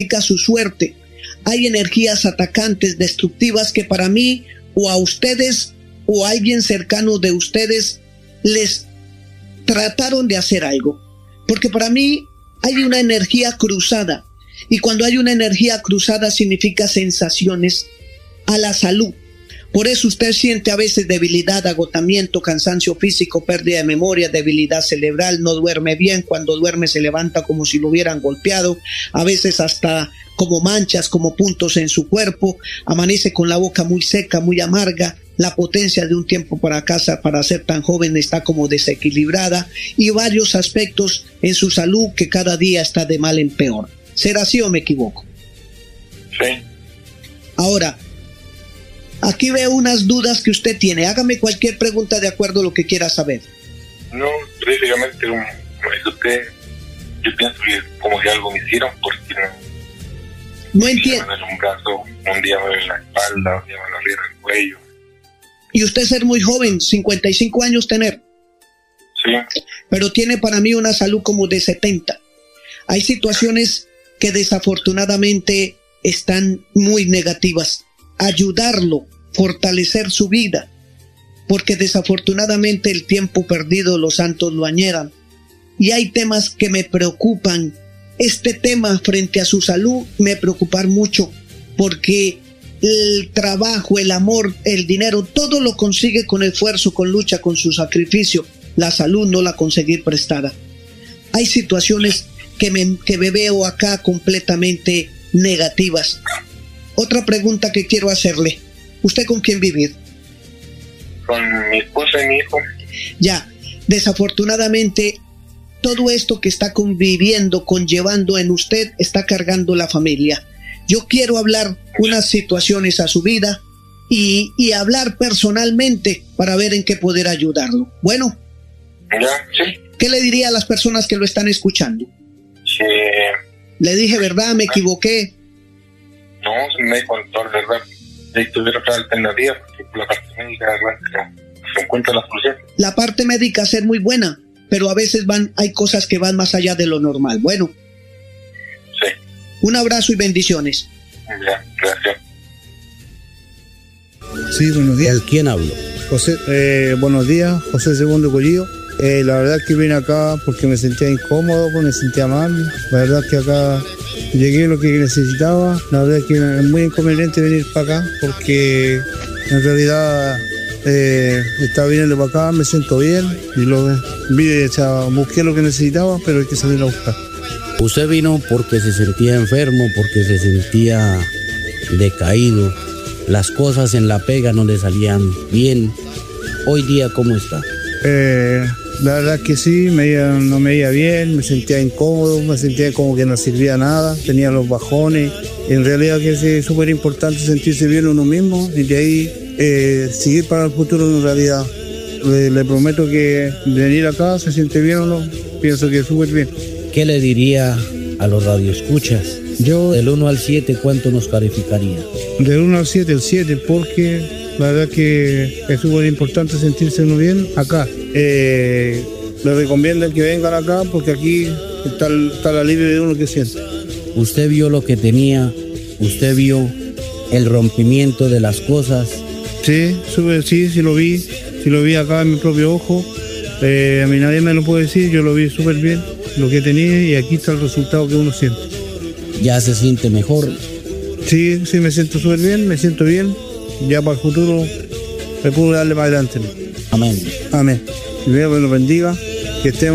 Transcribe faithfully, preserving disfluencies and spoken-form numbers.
significa su suerte. Hay energías atacantes, destructivas, que para mí o a ustedes o a alguien cercano de ustedes les trataron de hacer algo. Porque para mí hay una energía cruzada. Y cuando hay una energía cruzada significa sensaciones a la salud. Por eso usted siente a veces debilidad, agotamiento, cansancio físico, pérdida de memoria, debilidad cerebral, no duerme bien, cuando duerme se levanta como si lo hubieran golpeado, a veces hasta como manchas, como puntos en su cuerpo, amanece con la boca muy seca, muy amarga, la potencia de un tiempo para acá para ser tan joven está como desequilibrada y varios aspectos en su salud que cada día está de mal en peor. ¿Será así o me equivoco? Sí. Ahora, aquí veo unas dudas que usted tiene. Hágame cualquier pregunta de acuerdo a lo que quiera saber. No, prácticamente, como dice usted, yo pienso que como que algo me hicieron porque no, no entiendo. Un día me duele un brazo, un día me duele la espalda, un día me duele el cuello. Y usted ser muy joven, cincuenta y cinco años tener. Sí. Pero tiene para mí una salud como de setenta. Hay situaciones que desafortunadamente están muy negativas. Ayudarlo, fortalecer su vida, porque desafortunadamente el tiempo perdido los santos lo añoran. Y hay temas que me preocupan. Este tema frente a su salud me preocupa mucho, porque el trabajo, el amor, el dinero, todo lo consigue con esfuerzo, con lucha, con su sacrificio. La salud no la conseguí prestada. Hay situaciones que me, que me veo acá completamente negativas. Otra pregunta que quiero hacerle. ¿Usted con quién vive? Con mi esposa y mi hijo. Ya, desafortunadamente, todo esto que está conviviendo, conllevando en usted, está cargando la familia. Yo quiero hablar unas situaciones a su vida y, y hablar personalmente para ver en qué poder ayudarlo. Bueno. Ya, sí. ¿Qué le diría a las personas que lo están escuchando? Sí. Le dije verdad, me equivoqué. No, me contó la verdad. Si tuviera otra alternativa, porque por la parte médica, la verdad, no se encuentra la solución. La parte médica es muy buena, pero a veces van, hay cosas que van más allá de lo normal. Bueno. Sí. Un abrazo y bendiciones. Ya, gracias. Sí, buenos días. ¿Quién habló? José, eh, buenos días, José Segundo Collillo. Eh, la verdad es que vine acá porque me sentía incómodo, me sentía mal. La verdad es que acá llegué lo que necesitaba. La verdad es que es muy inconveniente venir para acá porque en realidad eh, estaba viniendo para acá, me siento bien y lo vi, o sea, busqué lo que necesitaba, pero hay que salir a buscar. Usted vino porque se sentía enfermo, porque se sentía decaído. Las cosas en la pega no le salían bien. Hoy día, ¿cómo está? Eh, la verdad que sí, me iba, no me iba bien, me sentía incómodo, me sentía como que no servía nada, tenía los bajones. En realidad que es súper importante sentirse bien uno mismo y de ahí eh, seguir para el futuro en realidad. Le, le prometo que venir acá se siente bien o no, pienso que es súper bien. ¿Qué le diría a los radioescuchas? Yo, del uno al siete, ¿cuánto nos calificaría? Del uno al siete, el siete, porque la verdad que es súper importante sentirse uno bien acá. Eh, les recomiendo que vengan acá porque aquí está, está el alivio de uno que siente. Usted vio lo que tenía, usted vio el rompimiento de las cosas. Sí, súper, sí, sí lo vi, sí lo vi acá en mi propio ojo. Eh, a mí nadie me lo puede decir, yo lo vi súper bien, lo que tenía, y aquí está el resultado que uno siente. ¿Ya se siente mejor? Sí, sí, me siento súper bien, me siento bien. Ya para el futuro me puedo darle más adelante. Amén. Amén. Y Dios me lo bendiga, que estemos